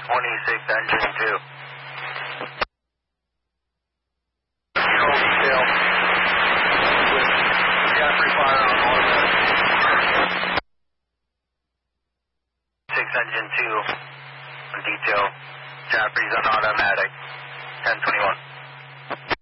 26 engine 2. Control detail with Jaffrey fire on orbit. 6 engine 2 detail. Jaffrey's on automatic. 1021.